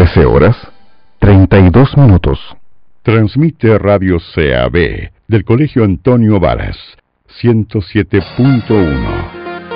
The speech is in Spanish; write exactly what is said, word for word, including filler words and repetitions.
trece horas, treinta y dos minutos. Transmite Radio C A B del Colegio Antonio Varas, ciento siete punto uno.